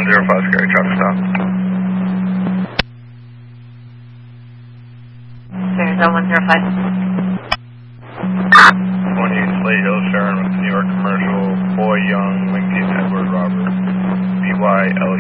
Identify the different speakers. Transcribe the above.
Speaker 1: 105 Scary, traffic stop.
Speaker 2: There's 105.
Speaker 1: 28 Slate Hill, Sharon with New York Commercial, Boy Young, Lincoln, Edward Robert, BYLA.